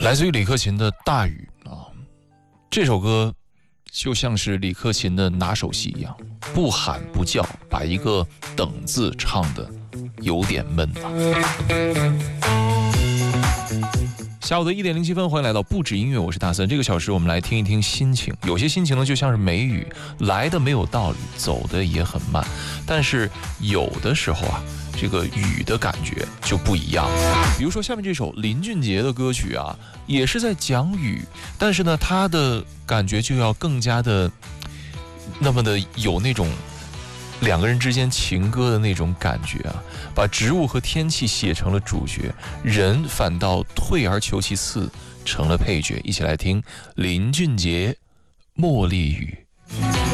来自于李克勤的《大雨》啊，这首歌就像是李克勤的拿手戏一样，不喊不叫，把一个等字唱得有点闷啊。下午的1点07分，欢迎来到不止音乐，我是大森。这个小时我们来听一听心情，有些心情呢就像是梅雨，来的没有道理，走的也很慢，但是有的时候啊，这个雨的感觉就不一样。比如说下面这首林俊杰的歌曲啊，也是在讲雨，但是呢，他的感觉就要更加的那么的有那种两个人之间情歌的那种感觉啊，把植物和天气写成了主角，人反倒退而求其次成了配角。一起来听林俊杰《茉莉雨》。